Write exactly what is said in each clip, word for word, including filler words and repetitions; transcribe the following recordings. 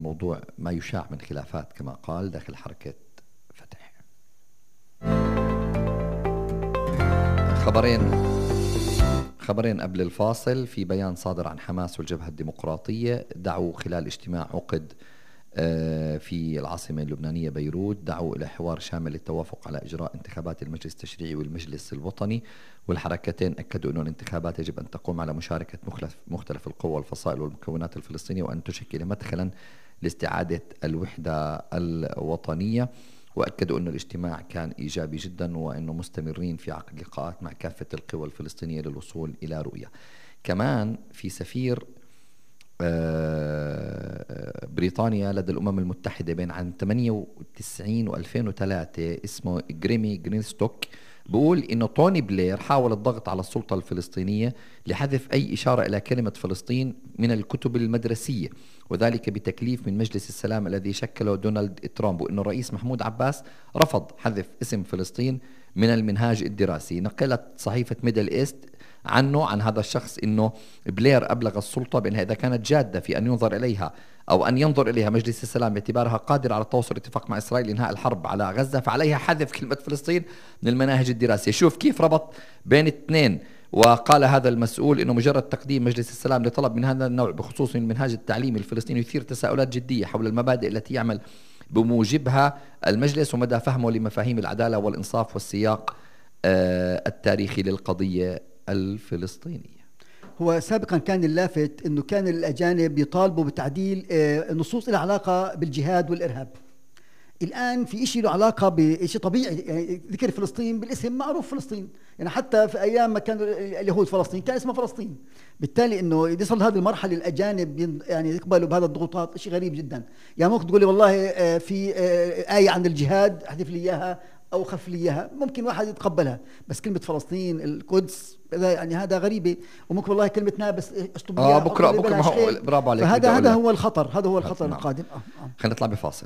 موضوع ما يشاع من خلافات كما قال داخل حركة فتح. خبرين خبرين قبل الفاصل. في بيان صادر عن حماس والجبهة الديمقراطية، دعوا خلال اجتماع عقد في العاصمة اللبنانية بيروت، دعوا إلى حوار شامل للتوافق على إجراء انتخابات المجلس التشريعي والمجلس الوطني، والحركتين أكدوا أن الانتخابات يجب أن تقوم على مشاركة مختلف, مختلف القوى والفصائل والمكونات الفلسطينية، وأن تشكل مدخلا لاستعادة الوحدة الوطنية. وأكدوا أن الاجتماع كان إيجابي جدا، وأنه مستمرين في عقد لقاءات مع كافة القوى الفلسطينية للوصول إلى رؤية. كمان في سفير بريطانيا لدى الأمم المتحدة بين عام ثمانية وتسعين وألفين وثلاثة اسمه جريمي جرينستوك، بقول إنه توني بلير حاول الضغط على السلطة الفلسطينية لحذف أي إشارة إلى كلمة فلسطين من الكتب المدرسية، وذلك بتكليف من مجلس السلام الذي شكله دونالد ترامب، وإنه الرئيس محمود عباس رفض حذف اسم فلسطين من المنهاج الدراسي. نقلت صحيفة ميدل إيست عنه عن هذا الشخص إنه بلير أبلغ السلطة بأنها إذا كانت جادة في أن ينظر إليها أو أن ينظر إليها مجلس السلام باعتبارها قادرة على توصل اتفاق مع إسرائيل لإنهاء الحرب على غزة، فعليها حذف كلمة فلسطين من المناهج الدراسية. شوف كيف ربط بين اثنين. وقال هذا المسؤول إنه مجرد تقديم مجلس السلام لطلب من هذا النوع بخصوص المنهاج التعليمي الفلسطيني يثير تساؤلات جدية حول المبادئ التي يعمل بموجبها المجلس ومدى فهمه لمفاهيم العدالة والإنصاف والسياق آه التاريخي للقضية الفلسطينية. هو سابقا كان اللافت أنه كان الأجانب يطالبوا بتعديل النصوص لها علاقة بالجهاد والإرهاب. الآن في إشي له علاقة بشيء طبيعي، يعني ذكر فلسطين بالاسم معروف فلسطين، يعني حتى في أيام ما كانوا اليهود فلسطين كان اسمها فلسطين. بالتالي إنه يصل هذه المرحلة الأجانب يعني يقبلوا بهذا الضغوطات شيء غريب جدا. يعني ممكن تقولي والله في آية عن الجهاد احذف لي إياها أو خف لي إياها، ممكن واحد يتقبلها، بس كلمة فلسطين القدس يعني هذا غريبة. وممكن والله كلمة نابس اشطب آه بكرة بكرة ما هو برافو عليك. فهذا هذا هو الخطر، هذا هو الخطر نعم. القادم. آه آه. خلينا نطلع بفاصل.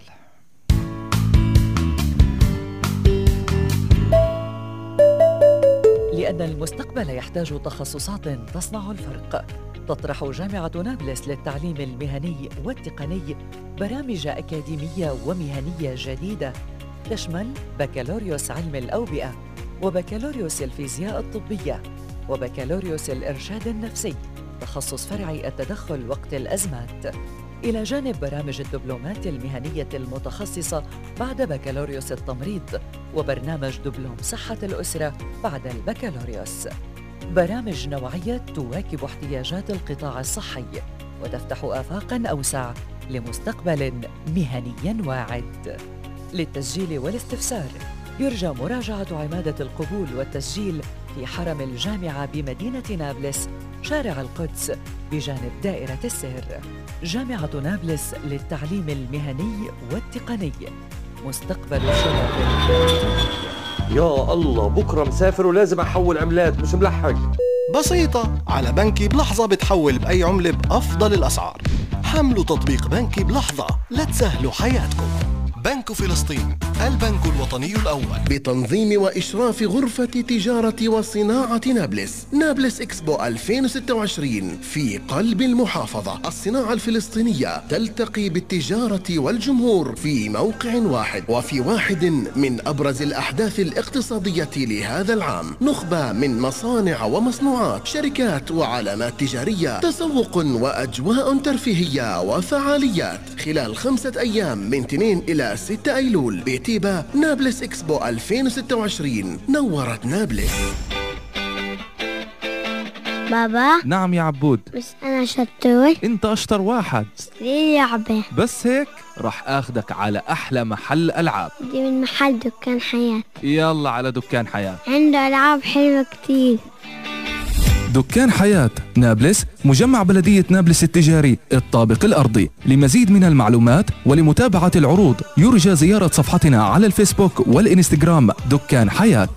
لأن المستقبل يحتاج تخصصات تصنع الفرق، تطرح جامعة نابلس للتعليم المهني والتقني برامج أكاديمية ومهنية جديدة تشمل بكالوريوس علم الأوبئة، وبكالوريوس الفيزياء الطبية، وبكالوريوس الإرشاد النفسي تخصص فرعي التدخل وقت الأزمات، إلى جانب برامج الدبلومات المهنية المتخصصة بعد بكالوريوس التمريض، وبرنامج دبلوم صحة الأسرة بعد البكالوريوس. برامج نوعية تواكب احتياجات القطاع الصحي وتفتح آفاقاً أوسع لمستقبل مهني واعد. للتسجيل والاستفسار يرجى مراجعة عمادة القبول والتسجيل في حرم الجامعة بمدينة نابلس، شارع القدس بجانب دائرة السر. جامعة نابلس للتعليم المهني والتقني، مستقبل الشباب الفلسطيني. يا الله بكرة مسافر ولازم أحول عملات، مش ملحق. بسيطة، على بنكي بلحظة بتحول بأي عملة بأفضل الأسعار. حملوا تطبيق بنكي بلحظة لتسهلوا حياتكم. بنك فلسطين، البنك الوطني الأول، بتنظيم وإشراف غرفة تجارة وصناعة نابلس. نابلس إكسبو ألفين وستة وعشرين في قلب المحافظة. الصناعة الفلسطينية تلتقي بالتجارة والجمهور في موقع واحد، وفي واحد من أبرز الأحداث الاقتصادية لهذا العام. نخبة من مصانع ومصنوعات، شركات وعلامات تجارية، تسوق وأجواء ترفيهية وفعاليات خلال خمسة أيام من اثنين إلى ستة أيلول بتيبا. نابلس إكسبو ألفين وستة وعشرين نورت نابلس. بابا. نعم يا عبود. بس أنا شطور. أنت أشطر واحد. ليه لعبة؟ بس هيك رح أخدك على أحلى محل ألعاب. دي من محل دكان حياة. يلا على دكان حياة، عنده ألعاب حلوة كتير. دكان حياة نابلس، مجمع بلدية نابلس التجاري الطابق الأرضي. لمزيد من المعلومات ولمتابعة العروض يرجى زيارة صفحتنا على الفيسبوك والإنستغرام دكان حياة.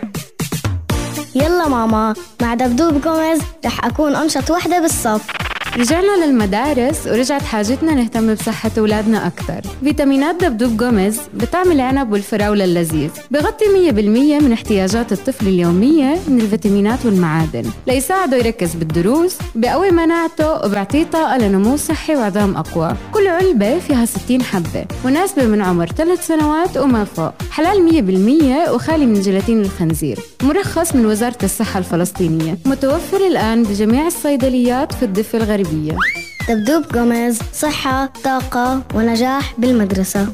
يلا ماما، مع دبدوب جوميز رح أكون أنشط وحدة بالصف. رجعنا للمدارس ورجعت حاجتنا نهتم بصحة أولادنا أكثر. فيتامينات دبدوب جوميز بطعم العنب والفراولة اللذيذ بغطي مية بالمية من احتياجات الطفل اليومية من الفيتامينات والمعادن ليساعده يركز بالدروس، بقوي مناعته وبعطيه طاقة لنمو صحي وعظام أقوى. كل علبة فيها ستين حبة، مناسبة من عمر ثلاث سنوات وما فوق، حلال مية بالمية وخالي من جيلاتين الخنزير، مرخص من وزارة الصحة الفلسطينية، متوفر الآن بجميع الصيدليات في الضفة الغربية. دبدوب جوميز، صحة، طاقة ونجاح بالمدرسة.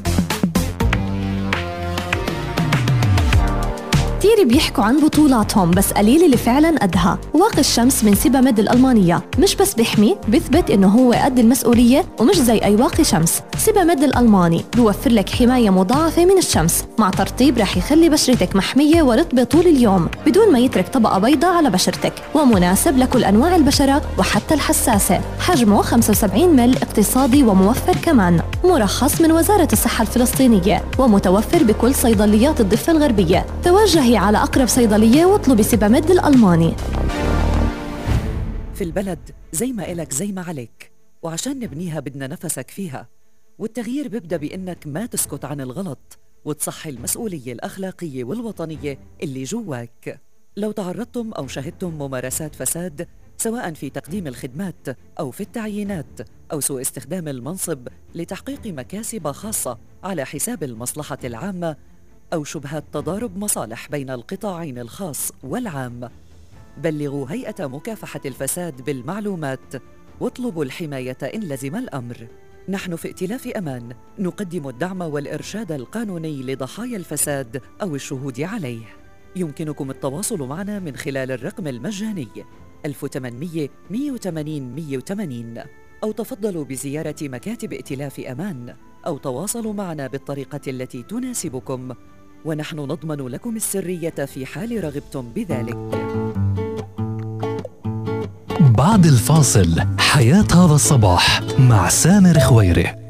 كتير بيحكوا عن بطولاتهم بس قليل اللي فعلا قدها. واقي الشمس من سيباميد الألمانية مش بس بيحمي، بيثبت إنه هو قد المسؤولية ومش زي أي واقي شمس. سيباميد الألماني بيوفر لك حماية مضاعفة من الشمس مع ترطيب رح يخلي بشرتك محمية ورطبة طول اليوم بدون ما يترك طبقة بيضاء على بشرتك، ومناسب لكل أنواع البشرة وحتى الحساسة. حجمه خمسة وسبعين مل، اقتصادي وموفر كمان، مرخص من وزارة الصحة الفلسطينية ومتوفر بكل صيدليات الضفة الغربية. توجهي على أقرب صيدلية واطلبي سيباميد الألماني. في البلد زي ما إلك زي ما عليك، وعشان نبنيها بدنا نفسك فيها، والتغيير بيبدأ بإنك ما تسكت عن الغلط وتصحي المسؤولية الأخلاقية والوطنية اللي جواك. لو تعرضتم أو شهدتم ممارسات فساد سواء في تقديم الخدمات أو في التعيينات أو سوء استخدام المنصب لتحقيق مكاسب خاصة على حساب المصلحة العامة أو شبهات تضارب مصالح بين القطاعين الخاص والعام، بلغوا هيئة مكافحة الفساد بالمعلومات واطلبوا الحماية إن لزم الأمر. نحن في ائتلاف أمان نقدم الدعم والإرشاد القانوني لضحايا الفساد أو الشهود عليه. يمكنكم التواصل معنا من خلال الرقم المجاني ألف وثمانمية مية وثمانين مية وثمانين، أو تفضلوا بزيارة مكاتب ائتلاف أمان، أو تواصلوا معنا بالطريقة التي تناسبكم، ونحن نضمن لكم السرية في حال رغبتم بذلك. بعد الفاصل، حياة هذا الصباح مع سامر خويري.